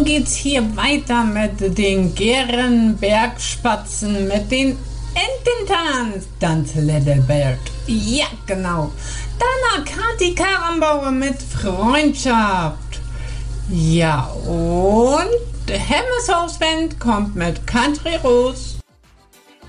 geht's hier weiter mit den Gärenbergspatzen, mit den Ententanz, Tanz Little Bird. Ja, genau. Danach Kati Karrenbauer mit Freundschaft. Ja, und Hemmeshaus Band kommt mit Country Rose.